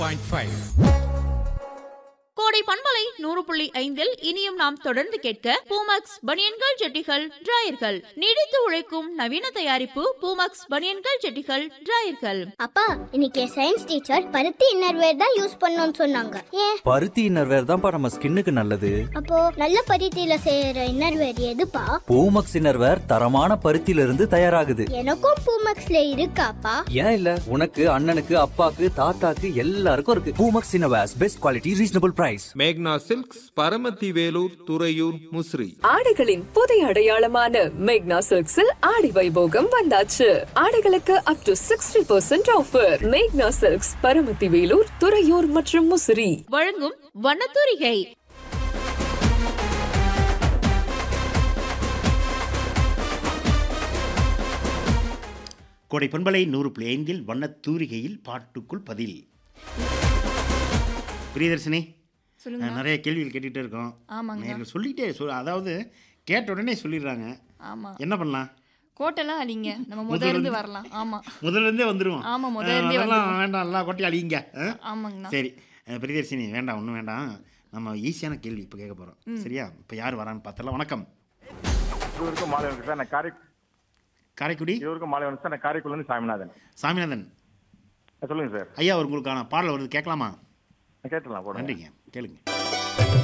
101.5 கோடை பண்பலை 100.5 இனியும் நாம் தொடர்ந்து கேட்க பூமக்ஸ் பனியன்கள் ஜெட்டிகள் டிராயர்கள் நீடித்து உழைக்கும் நவீன தயாரிப்பு பூமக்ஸ் பனியன்கள் ஜெட்டிகள் டிராயர்கள். அப்பா இன்னைக்கு சயின்ஸ் டீச்சர் பருத்தி இன்னர்வேர் தான் யூஸ் பண்ணணும்னு சொன்னாங்க. ஏன்? பருத்தி இன்னர்வேர் தான்ப்பா நம்ம ஸ்கின்னுக்கு நல்லது. அப்போ நல்ல பருத்தியில செய்யற இன்னர்வேர் எதுப்பா? பூமக்ஸ் இன்னர்வேர் தரமான பருத்தியில இருந்து தயாராகுது. எனக்கும் பூமக்ஸ்ல இருக்காப்பா? ஏன் இல்ல, உனக்கு அண்ணனுக்கு அப்பாக்கு தாத்தாக்கு எல்லாருக்கும் இருக்கு. Poomex innerwears best quality reasonable price. மேக்னா சில்க்ஸ், பரமத்தி வேலூர், துறையூர், முசிறி. ஆடைகளின் புதிய அடையாளமான மேக்னா சில்க்ஸில் ஆடி வைபோகம் வந்தாச்சு. ஆடைகளுக்கு அப் டு 60% ஆஃபர். மேக்னா சில்க்ஸ், பரமத்தி வேலூர், துறையூர் மற்றும் முசிறி. வழங்கும் வண்ணத்தூரிகை. கோடை பண்பலை 100.5 வண்ணத்தூரிகையில் பாட்டுக்குள் பதில். பிரியதர்ஷினி, நிறைய கேள்விகள் கேட்டுகிட்டே இருக்கோம். நேர்கள் சொல்லிட்டே அதாவது கேட்ட உடனே சொல்லிடுறாங்க. என்ன பண்ணலாம்? கோட்டெல்லாம் அழிங்க, நம்ம முதல்ல இருந்து வரலாம். ஆமா, முதல்ல இருந்தே வந்துருவோம். ஆமா, முதல்ல இருந்தே வரலாம். வேண்டாம், எல்லாம் கொட்டி அழிங்க. ஆமாங்கண்ணா. சரி பிரியதர்ஷினி, வேண்டாம், ஒன்றும் வேண்டாம். நம்ம ஈஸியான கேள்வி இப்போ கேட்க போகிறோம். சரியா? இப்போ யார் வரான்னு பார்த்தலாம். வணக்கம். இவருக்கும் மாலை வணக்கம் சார். நான் காரைக்குடி. இவருக்கும் மாலை வணக்கம் சார். நான் காரைக்குடிலேருந்து சாமிநாதன். சாமிநாதன் சொல்லுங்க சார். ஐயா, உங்களுக்கான பாடல் வருது, கேட்கலாமா? கேட்டலாம். நன்றிங்க, கேளுங்க.